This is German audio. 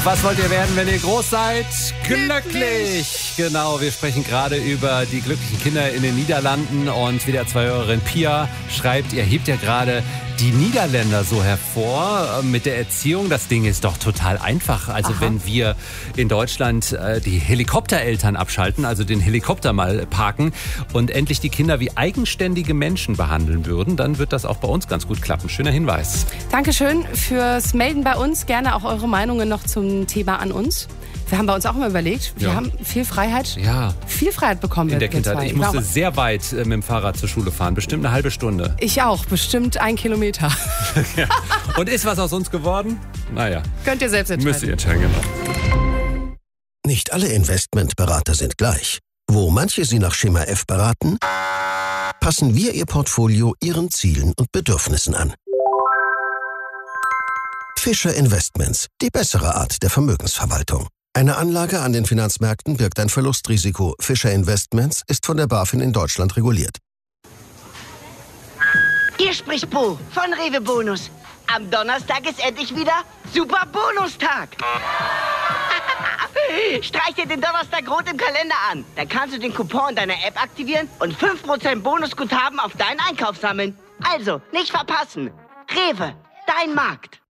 Was wollt ihr werden, wenn ihr groß seid? Glücklich! Genau, wir sprechen gerade über die glücklichen Kinder in den Niederlanden und wieder Zweihörerin Pia schreibt, ihr hebt ja gerade die Niederländer so hervor mit der Erziehung. Das Ding ist doch total einfach. Also wenn wir in Deutschland die Helikoptereltern abschalten, also den Helikopter mal parken und endlich die Kinder wie eigenständige Menschen behandeln würden, dann wird das auch bei uns ganz gut klappen. Schöner Hinweis. Dankeschön fürs Melden bei uns. Gerne auch eure Meinungen noch zum Thema an uns. Wir haben bei uns auch immer überlegt, wir haben viel Freiheit bekommen. In der Kindheit. Ich musste sehr weit mit dem Fahrrad zur Schule fahren, bestimmt eine halbe Stunde. Ich auch, bestimmt 1 Kilometer. Ja. Und ist was aus uns geworden? Naja. Könnt ihr selbst entscheiden. Müsst ihr entscheiden, genau. Nicht alle Investmentberater sind gleich. Wo manche Sie nach Schema F beraten, passen wir Ihr Portfolio Ihren Zielen und Bedürfnissen an. Fischer Investments, die bessere Art der Vermögensverwaltung. Eine Anlage an den Finanzmärkten birgt ein Verlustrisiko. Fischer Investments ist von der BaFin in Deutschland reguliert. Hier spricht Bo von Rewe Bonus. Am Donnerstag ist endlich wieder Super Bonustag. Streich dir den Donnerstag rot im Kalender an. Da kannst du den Coupon in deiner App aktivieren und 5% Bonusguthaben auf deinen Einkauf sammeln. Also, nicht verpassen. Rewe, dein Markt.